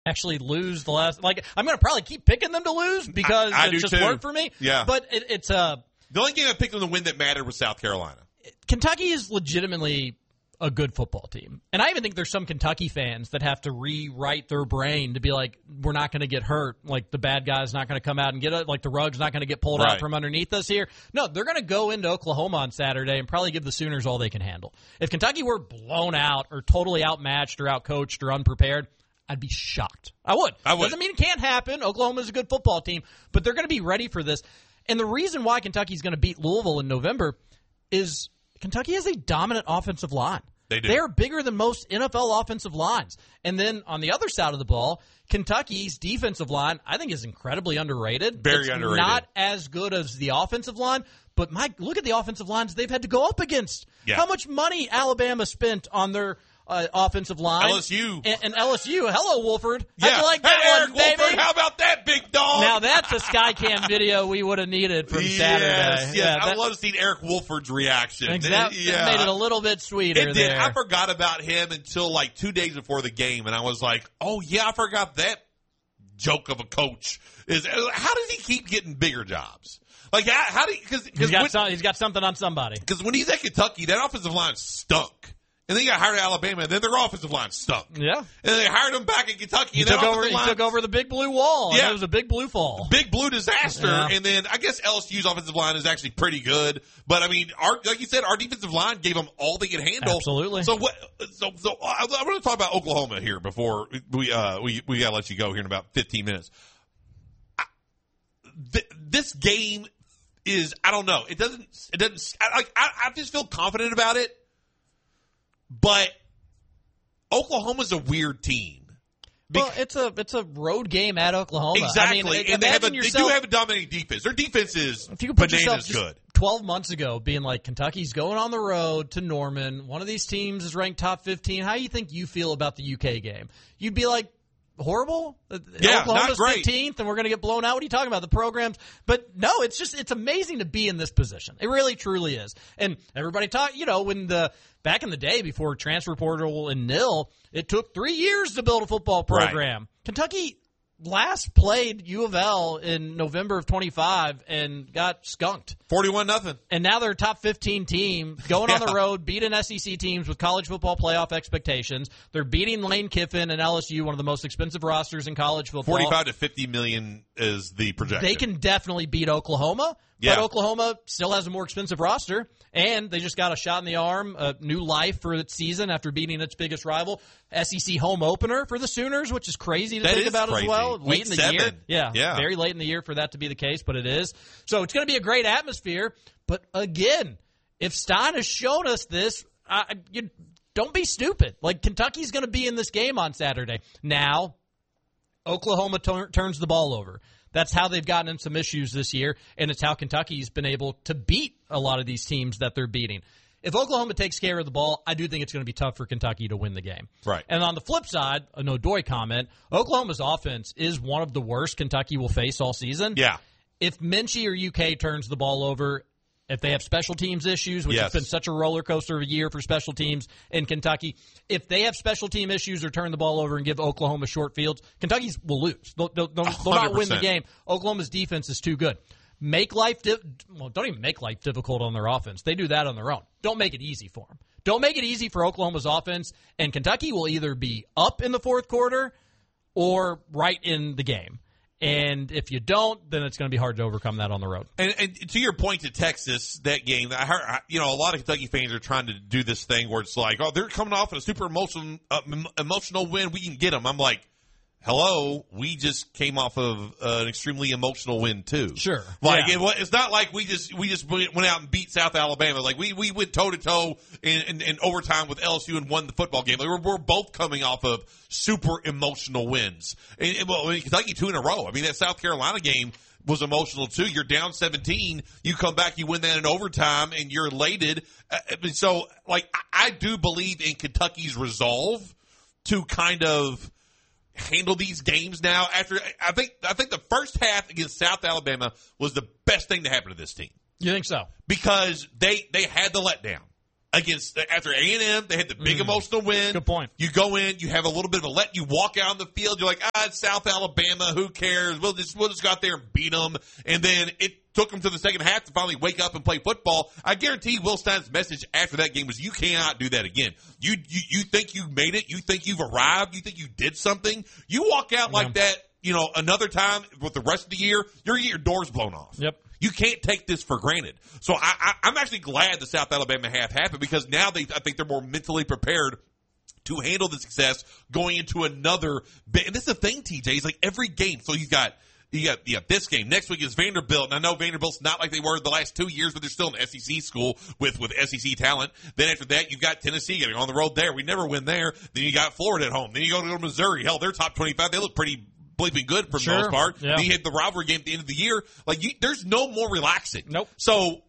actually lose the last. Like, I'm going to probably keep picking them to lose because I it do just too. worked for me. Yeah. But it's the only game I picked them to win that mattered was South Carolina. Kentucky is legitimately a good football team. And I even think there's some Kentucky fans that have to rewrite their brain to be like, we're not going to get hurt. Like, the bad guy's not going to come out and get it. Like, the rug's not going to get pulled out from underneath us here. No, they're going to go into Oklahoma on Saturday and probably give the Sooners all they can handle. If Kentucky were blown out or totally outmatched or outcoached or unprepared, I'd be shocked. I would. Doesn't mean it can't happen. Oklahoma's a good football team, but they're going to be ready for this. And the reason why Kentucky's going to beat Louisville in November is Kentucky has a dominant offensive line. They do. They're bigger than most NFL offensive lines. And then on the other side of the ball, Kentucky's defensive line, I think, is incredibly underrated. Very underrated. Not as good as the offensive line, but Mike, look at the offensive lines they've had to go up against. Yeah. How much money Alabama spent on their offensive line. LSU. And LSU. Hello, Wolford. Yeah. How'd you like that Eric one, baby? Wolford, how about that, big dog? Now, that's a Skycam video we would have needed from Saturday. Yes. Yeah, I'd love to see Eric Wolford's reaction. Exactly. It made it a little bit sweeter It did. there. I forgot about him until like 2 days before the game, and I was like, oh, yeah, I forgot that joke of a coach. How does he keep getting bigger jobs? Like, how do you – because he's got something on somebody. Because when he's at Kentucky, that offensive line stunk. And then he got hired at Alabama, and then their offensive line stunk. Yeah. And they hired him back in Kentucky. He took over the Big Blue Wall. Yeah. It was a Big Blue fall. Big Blue disaster. Yeah. And then I guess LSU's offensive line is actually pretty good. But, I mean, like you said, our defensive line gave them all they could handle. Absolutely. So I want to talk about Oklahoma here before we got to let you go here in about 15 minutes. This game is, I don't know. It doesn't, I just feel confident about it. But Oklahoma's a weird team. Well, it's a road game at Oklahoma. Exactly. I mean, and they do have a dominating defense. Their defense is if you could put bananas yourself good. 12 months ago being like, Kentucky's going on the road to Norman. One of these teams is ranked top 15. How do you think you feel about the UK game? You'd be like, horrible? Yeah, Oklahoma's not great. 15th and we're going to get blown out? What are you talking about? The programs? But no, it's amazing to be in this position. It really, truly is. And everybody when back in the day before transfer portal and nil, it took 3 years to build a football program. Right. Kentucky last played U of L in November of 25 and got skunked. 41-0. And now they're a top 15 team going on the road, beating SEC teams with college football playoff expectations. They're beating Lane Kiffin and LSU, one of the most expensive rosters in college football. 45 to 50 million is the projection. They can definitely beat Oklahoma, but Oklahoma still has a more expensive roster, and they just got a shot in the arm, a new life for its season after beating its biggest rival. SEC home opener for the Sooners, which is crazy to think about as well. Week 7. Yeah, very late in the year for that to be the case, but it is. So it's going to be a great atmosphere. But again, if Stein has shown us this, you don't be stupid. Like, Kentucky's going to be in this game on Saturday. Now, Oklahoma turns the ball over. That's how they've gotten in some issues this year, and it's how Kentucky's been able to beat a lot of these teams that they're beating. If Oklahoma takes care of the ball, I do think it's going to be tough for Kentucky to win the game. Right. And on the flip side, a Nodoy comment, Oklahoma's offense is one of the worst Kentucky will face all season. Yeah. If Minchie or UK turns the ball over, if they have special teams issues, which has been such a roller coaster of a year for special teams in Kentucky, if they have special team issues or turn the ball over and give Oklahoma short fields, Kentucky will lose. They'll not win the game. Oklahoma's defense is too good. Don't even make life difficult on their offense. They do that on their own. Don't make it easy for them. Don't make it easy for Oklahoma's offense, and Kentucky will either be up in the fourth quarter or right in the game. And if you don't, then it's going to be hard to overcome that on the road. And to your point to Texas, that game, I heard, a lot of Kentucky fans are trying to do this thing where it's like, oh, they're coming off a super emotional win. We can get them. I'm like, hello, we just came off of an extremely emotional win too. Sure, it's not like we just went out and beat South Alabama. Like we went toe to toe in overtime with LSU and won the football game. Like we're both coming off of super emotional wins. And Kentucky 2 in a row. I mean, that South Carolina game was emotional too. You're down 17, you come back, you win that in overtime, and you're elated. So, I do believe in Kentucky's resolve to kind of handle these games now. After I think the first half against South Alabama was the best thing to happen to this team. You think so? Because they had the letdown. after A&M, they had the big emotional win. Good point. You go in, you have a little bit of a let. You walk out on the field. You're like, it's South Alabama. Who cares? We'll just go out there and beat them. And then it took them to the second half to finally wake up and play football. I guarantee Will Stein's message after that game was, you cannot do that again. You think you made it. You think you've arrived. You think you did something. You walk out like that, another time with the rest of the year, you're going to get your doors blown off. Yep. You can't take this for granted. So I'm actually glad the South Alabama half happened, because now I think they're more mentally prepared to handle the success going into another bit. And this is the thing, TJ. It's like every game. So you got this game. Next week is Vanderbilt. And I know Vanderbilt's not like they were the last 2 years, but they're still an SEC school with SEC talent. Then after that, you've got Tennessee getting on the road there. We never win there. Then you got Florida at home. Then you go to Missouri. Hell, they're top 25. They look pretty bleeping good for the most part. Yeah. Then you hit the rivalry game at the end of the year. There's no more relaxing. Nope. So,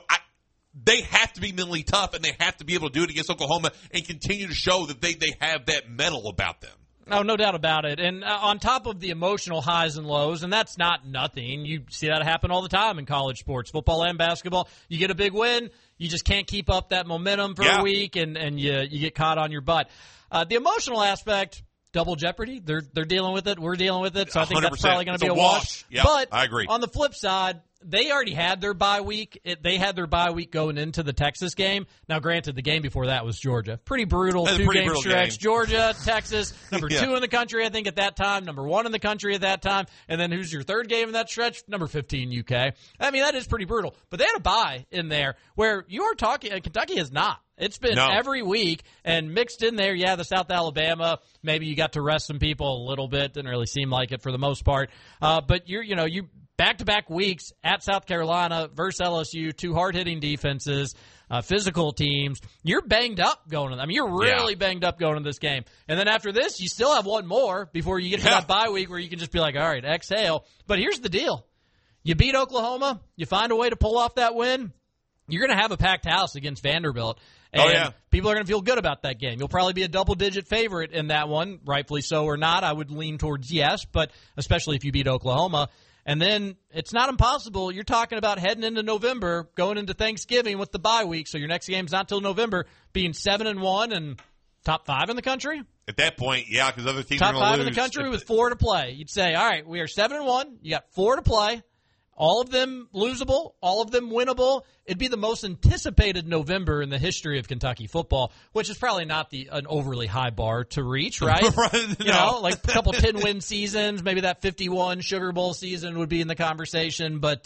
they have to be mentally tough, and they have to be able to do it against Oklahoma and continue to show that they have that mettle about them. Oh, no doubt about it. And on top of the emotional highs and lows, and that's not nothing. You see that happen all the time in college sports, football and basketball. You get a big win, you just can't keep up that momentum for a week, and you get caught on your butt. The emotional aspect, double jeopardy. They're dealing with it. We're dealing with it. So I think that's probably going to be a wash. Yep, but I agree. On the flip side, they already had their bye week. They had their bye week going into the Texas game. Now, granted, the game before that was Georgia. Pretty brutal two-game stretch. Georgia, Texas, number 2 in the country, I think, at that time. Number 1 in the country at that time. And then who's your third game in that stretch? Number 15, UK. I mean, that is pretty brutal. But they had a bye in there where you're talking – Kentucky has not. It's been every week, and mixed in there, the South Alabama, maybe you got to rest some people a little bit. Didn't really seem like it for the most part. But you back-to-back weeks at South Carolina versus LSU, 2 hard-hitting defenses, physical teams. You're banged up going to – you're really banged up going to this game. And then after this, you still have one more before you get to that bye week where you can just be like, all right, exhale. But here's the deal. You beat Oklahoma. You find a way to pull off that win. You're going to have a packed house against Vanderbilt. And people are going to feel good about that game. You'll probably be a double-digit favorite in that one, rightfully so or not. I would lean towards yes, but especially if you beat Oklahoma. And then it's not impossible. You're talking about heading into November, going into Thanksgiving with the bye week, so your next game's not till November, being 7-1 and top 5 in the country. At that point, because other teams top are going to lose. Top 5 in the country with 4 to play. You'd say, all right, we are 7-1. You got 4 to play. All of them losable, all of them winnable. It'd be the most anticipated November in the history of Kentucky football, which is probably not an overly high bar to reach, right? Like a couple 10-win seasons, maybe that 51 Sugar Bowl season would be in the conversation. But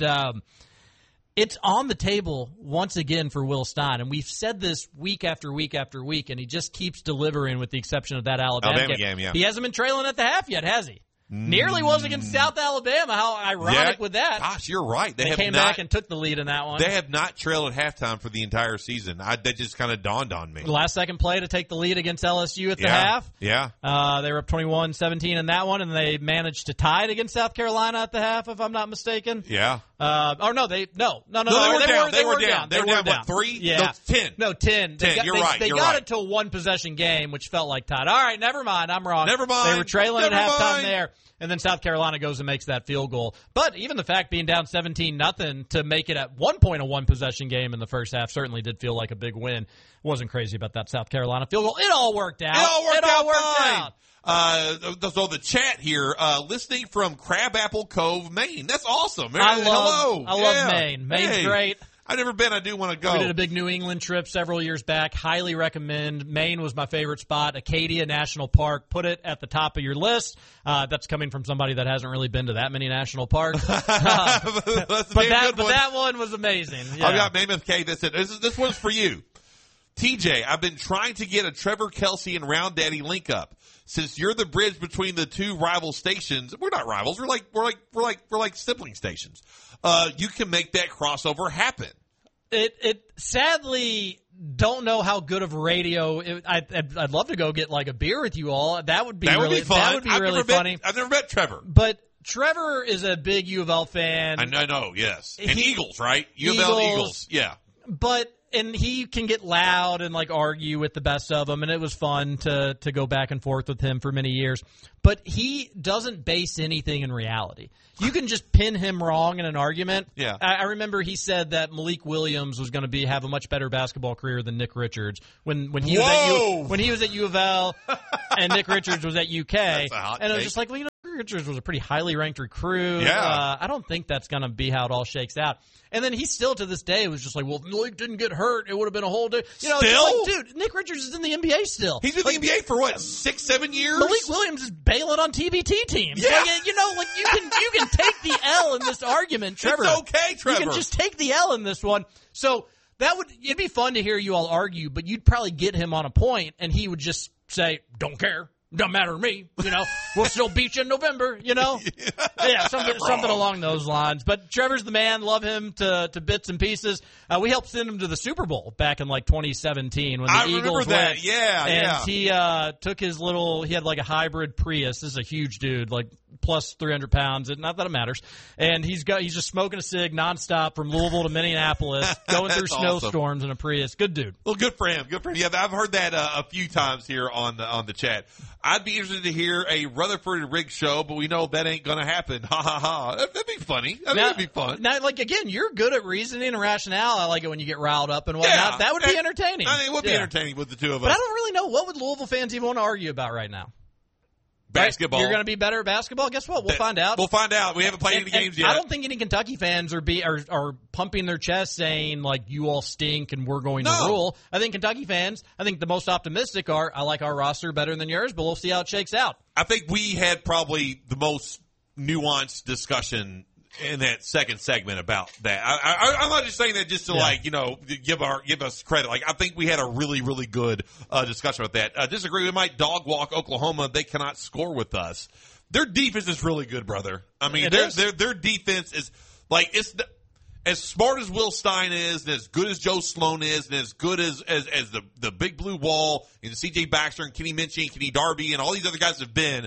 it's on the table once again for Will Stein. And we've said this week after week after week, and he just keeps delivering with the exception of that Alabama game. Yeah. He hasn't been trailing at the half yet, has he? Nearly was against South Alabama. How ironic with that. Gosh, you're right. They came back and took the lead in that one. They have not trailed at halftime for the entire season. That just kind of dawned on me. Last-second play to take the lead against LSU at the half. Yeah. They were up 21-17 in that one, and they managed to tie it against South Carolina at the half, if I'm not mistaken. Yeah. No, they were down. They were down, what, 3? Yeah. No, 10. No, 10. You're right. They got it to a one-possession game, which felt like tied. All right, never mind. I'm wrong. Never mind. They were trailing at halftime there. And then South Carolina goes and makes that field goal. But even the fact being down 17-0 to make it at one point a one-possession game in the first half certainly did feel like a big win. Wasn't crazy about that South Carolina field goal. It all worked out. It all worked out. So the chat here, listening from Crabapple Cove, Maine. That's awesome. Hello. I love Maine. Maine's great. I've never been. I do want to go. We did a big New England trip several years back. Highly recommend. Maine was my favorite spot. Acadia National Park. Put it at the top of your list. That's coming from somebody that hasn't really been to that many national parks. But that one was amazing. Yeah. I've got Mammoth K. This one's for you. TJ, I've been trying to get a Trevor Kelsey and Round Daddy link up. Since you're the bridge between the two rival stations, we're not rivals. We're like sibling stations. You can make that crossover happen. It sadly don't know how good of radio. I'd love to go get like a beer with you all. That would be really fun. That would be really funny. I've never met Trevor, but Trevor is a big U of L fan. I know. Yes, and Eagles, right? U of L Eagles. Yeah, but and he can get loud and like argue with the best of them, and it was fun to go back and forth with him for many years. But he doesn't base anything in reality. You can just pin him wrong in an argument. Yeah. I remember he said that Malik Williams was going to have a much better basketball career than Nick Richards when he was at U of L and Nick Richards was at UK. That's a hot and it was take. just like, well, Richards was a pretty highly ranked recruit. Yeah. I don't think that's going to be how it all shakes out. And then he still, to this day, was just like, well, if Malik didn't get hurt, it would have been a whole day. Still? It's like, dude, Nick Richards is in the NBA still. He's been in the NBA for what, 6-7 years? Malik Williams is bailing on TBT teams. Yeah. Like, you can take the L in this argument, Trevor. It's okay, Trevor. You can just take the L in this one. So it'd be fun to hear you all argue, but you'd probably get him on a point, and he would just say, don't care. Doesn't matter to me, We'll still beat you in November, Yeah, something along those lines. But Trevor's the man. Love him to bits and pieces. We helped send him to the Super Bowl back in like 2017 when the Eagles went. Yeah, and he took his he had like a hybrid Prius. This is a huge dude, like plus 300 pounds. Not that it matters. And he's just smoking a cig nonstop from Louisville to Minneapolis, going through snowstorms in a Prius. Good dude. Well, good for him. Good for him. Yeah, I've heard that a few times here on the chat. I'd be interested to hear a Rutherford and Riggs show, but we know that ain't going to happen. Ha, ha, ha. That'd be funny. That'd be fun. Now, like, again, you're good at reasoning and rationale. I like it when you get riled up and whatnot. Yeah, that would be entertaining. I think it would be entertaining with the two of us. But I don't really know. What would Louisville fans even want to argue about right now? Basketball. You're going to be better at basketball? Guess what? We'll find out. We'll find out. We haven't played any games yet. I don't think any Kentucky fans are pumping their chest saying, like, you all stink and we're going to rule. I think Kentucky fans, the most optimistic are, I like our roster better than yours, but we'll see how it shakes out. I think we had probably the most nuanced discussion in that second segment about that. I'm not just saying that just to give us credit. Like, I think we had a really, really good discussion about that. Disagree. We might dog walk Oklahoma. They cannot score with us. Their defense is really good, brother. I mean, their defense is like as smart as Will Stein is, and as good as Joe Sloan is, and as good as the Big Blue Wall and C.J. Baxter and Kenny Minchie and Kenny Darby and all these other guys have been.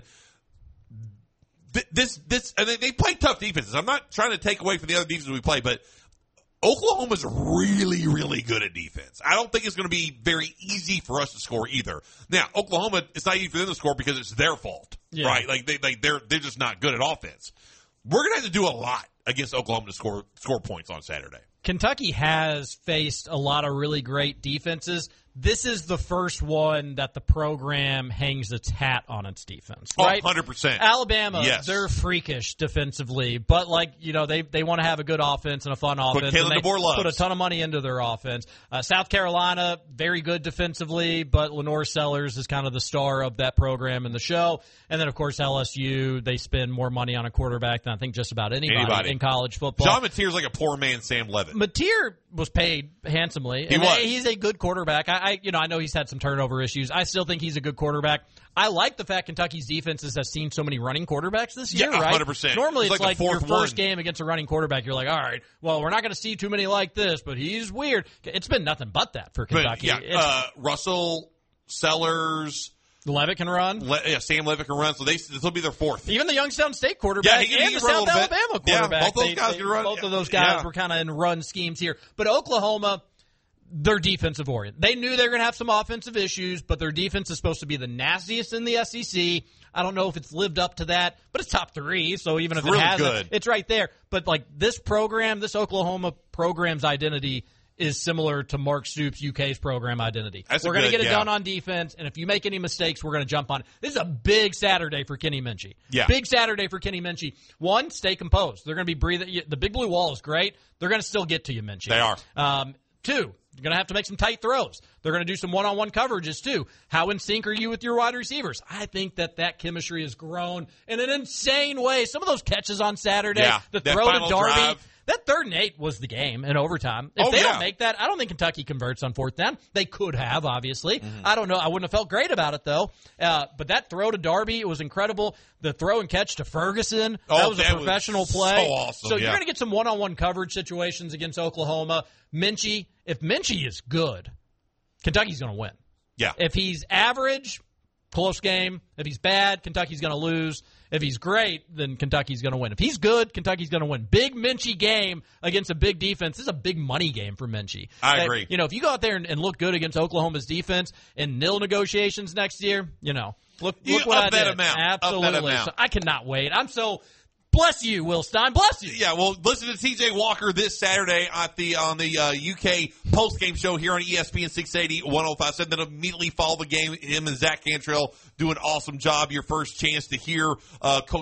And they play tough defenses. I'm not trying to take away from the other defenses we play, but Oklahoma's really, really good at defense. I don't think it's going to be very easy for us to score either. Now, Oklahoma, it's not easy for them to score because it's their fault, right? Like they're just not good at offense. We're going to have to do a lot against Oklahoma to score points on Saturday. Kentucky has faced a lot of really great defenses. This is the first one that the program hangs its hat on its defense, right? 100%. Alabama, yes. They're freakish defensively, but they want to have a good offense and a fun offense. Kalen DeBoer loves. Put a ton of money into their offense. South Carolina, very good defensively, but Lenore Sellers is kind of the star of that program in the show. And then, of course, LSU, they spend more money on a quarterback than I think just about anybody. In college football. John Mateer's like a poor man Sam Levitt. Mateer was paid handsomely. He's a good quarterback. I know he's had some turnover issues. I still think he's a good quarterback. I like the fact Kentucky's defenses has seen so many running quarterbacks this year, right? 100%. Normally it's like your first one. game against a running quarterback. You're like, all right, well, we're not going to see too many like this, but he's weird. It's been nothing but that for Kentucky. Russell, Sellers, Levitt can run. Sam Levitt can run, so this will be their fourth. Even the Youngstown State quarterback and the South Alabama quarterback. Both those guys can run. Both of those guys were kind of in run schemes here. But Oklahoma, they're defensive oriented. They knew they were going to have some offensive issues, but their defense is supposed to be the nastiest in the SEC. I don't know if it's lived up to that, but it's top 3, so even if it hasn't, it's right there. But like this Oklahoma program's identity is similar to Mark Stoops' UK's program identity. We're going to get it done on defense, and if you make any mistakes, we're going to jump on it. This is a big Saturday for Kenny Minchie. Yeah. Big Saturday for Kenny Minchie. One, stay composed. They're going to be breathing. The Big Blue Wall is great. They're going to still get to you, Minchie. They are. 2, you're going to have to make some tight throws. They're going to do some one-on-one coverages, too. How in sync are you with your wide receivers? I think that chemistry has grown in an insane way. Some of those catches on Saturday, the throw to Darby. Drive. That 3rd and 8 was the game in overtime. If they don't make that, I don't think Kentucky converts on 4th down. They could have, obviously. Mm-hmm. I don't know. I wouldn't have felt great about it, though. But that throw to Darby, it was incredible. The throw and catch to Ferguson, that was a professional play. So awesome. So you're going to get some one-on-one coverage situations against Oklahoma. If Minchie is good, Kentucky's going to win. Yeah. If he's average, close game. If he's bad, Kentucky's going to lose. If he's great, then Kentucky's going to win. If he's good, Kentucky's going to win. Big Minchie game against a big defense. This is a big money game for Minchie. I agree. If you go out there and look good against Oklahoma's defense in nil negotiations next year, look what I did. Amount. Absolutely. Up that amount. So I cannot wait. I'm so bless you, Will Stein. Bless you. Yeah, well, listen to TJ Walker this Saturday on the UK post-game show here on ESPN 680 105.7. Then immediately follow the game. Him and Zach Cantrell do an awesome job. Your first chance to hear Coach